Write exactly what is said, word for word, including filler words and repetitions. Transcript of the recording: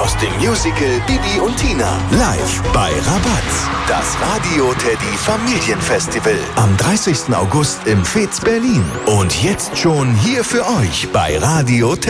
aus dem Musical Bibi und Tina. Live bei Rabatz. Das Radio Teddy Familienfestival. Am dreißigsten August im Fez Berlin. Und jetzt schon hier für euch bei Radio Teddy.